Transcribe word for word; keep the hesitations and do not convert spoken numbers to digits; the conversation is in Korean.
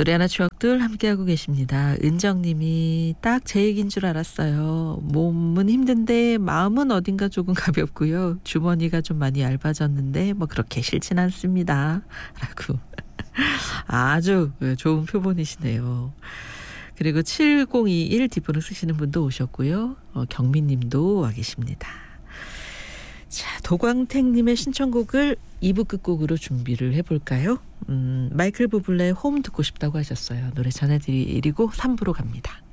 노래 하나 추억들 함께하고 계십니다. 은정님이 딱 제 얘기인 줄 알았어요. 몸은 힘든데 마음은 어딘가 조금 가볍고요. 주머니가 좀 많이 얇아졌는데 뭐 그렇게 싫진 않습니다. 라고 아주 좋은 표본이시네요. 그리고 칠공이일 뒷번호 쓰시는 분도 오셨고요. 어, 경민님도 와 계십니다. 자, 도광택님의 신청곡을 이 부 끝곡으로 준비를 해볼까요? 음, 마이클 부블레의 홈 듣고 싶다고 하셨어요. 노래 전해드리고 삼 부로 갑니다.